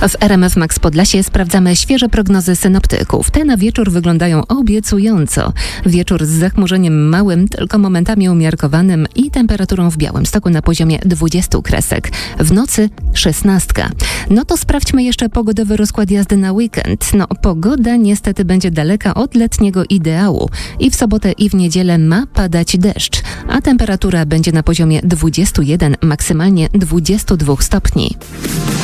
W RMF Max Podlasie sprawdzamy świeże prognozy synoptyków. Te na wieczór wyglądają obiecująco. Wieczór z zachmurzeniem małym, tylko momentami umiarkowanym i temperaturą w Białymstoku na poziomie 20 kresek. W nocy 16. No to sprawdźmy jeszcze pogodowy rozkład jazdy na weekend. Pogoda niestety będzie daleka od letniego ideału. I w sobotę i w niedzielę ma padać deszcz, a temperatura będzie na poziomie 21, maksymalnie 22 stopni.